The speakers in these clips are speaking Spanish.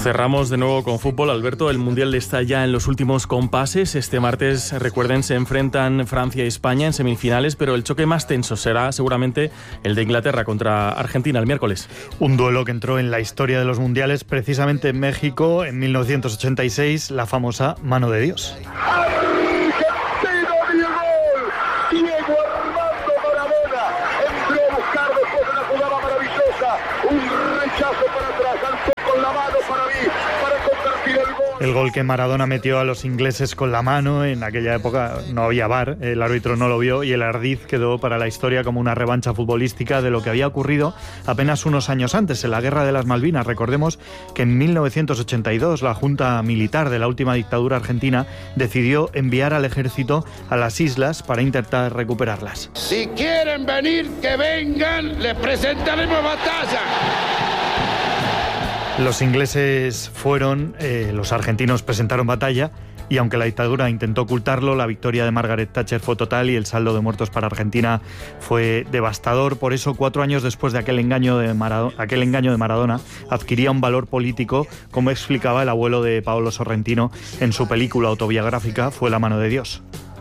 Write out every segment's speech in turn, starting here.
Cerramos de nuevo con fútbol. Alberto, el Mundial está ya en los últimos compases. Este martes, recuerden, se enfrentan Francia y España en semifinales, pero el choque más tenso será seguramente el de Inglaterra contra Argentina el miércoles. Un duelo que entró en la historia de los mundiales, precisamente en México, en 1986, la famosa mano de Dios. El gol que Maradona metió a los ingleses con la mano, en aquella época no había VAR, el árbitro no lo vio y el ardiz quedó para la historia como una revancha futbolística de lo que había ocurrido apenas unos años antes, en la Guerra de las Malvinas. Recordemos que en 1982 la Junta Militar de la última dictadura argentina decidió enviar al ejército a las islas para intentar recuperarlas. Si quieren venir, que vengan, les presentaremos batalla. Los ingleses fueron, los argentinos presentaron batalla y aunque la dictadura intentó ocultarlo, la victoria de Margaret Thatcher fue total y el saldo de muertos para Argentina fue devastador. Por eso, 4 años después de aquel engaño de Maradona, adquiría un valor político, como explicaba el abuelo de Paolo Sorrentino en su película autobiográfica Fue la mano de Dios.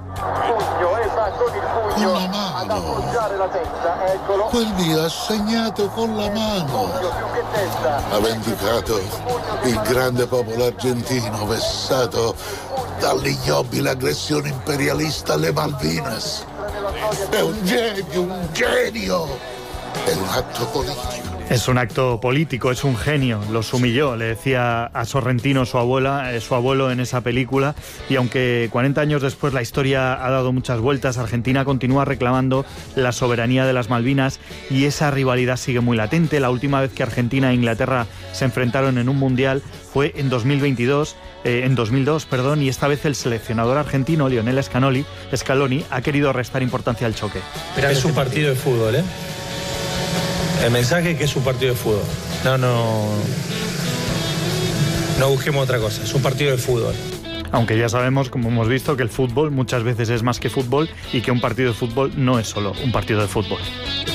Con la mano. Quel día ha segnato con la mano. Ha vendicato il grande popolo argentino vessato dall'ignobile aggressione imperialista alle Malvinas. È un genio. È un atto politico. Es un acto político, es un genio, los humilló, le decía a Sorrentino su abuelo en esa película, y aunque 40 años después la historia ha dado muchas vueltas, Argentina continúa reclamando la soberanía de las Malvinas y esa rivalidad sigue muy latente. La última vez que Argentina e Inglaterra se enfrentaron en un mundial fue en 2002, y esta vez el seleccionador argentino, Lionel Scaloni, ha querido restar importancia al choque. Es un partido de fútbol, ¿eh? El mensaje es que es un partido de fútbol. No busquemos otra cosa, es un partido de fútbol. Aunque ya sabemos, como hemos visto, que el fútbol muchas veces es más que fútbol y que un partido de fútbol no es solo un partido de fútbol.